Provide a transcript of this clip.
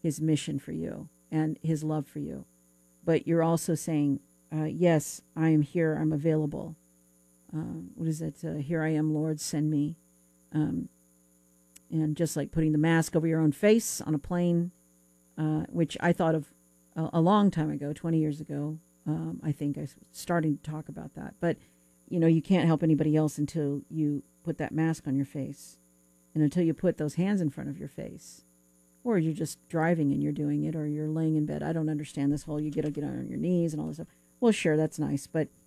his mission for you and his love for you. But you're also saying, yes, I am here. I'm available. What is it? Here I am, Lord, send me. And just like putting the mask over your own face on a plane, which I thought of a long time ago, 20 years ago. I think I was starting to talk about that. But, you can't help anybody else until you put that mask on your face and until you put those hands in front of your face. Or you're just driving and you're doing it, or you're laying in bed. I don't understand this whole you get on your knees and all this stuff. Well, sure, that's nice. But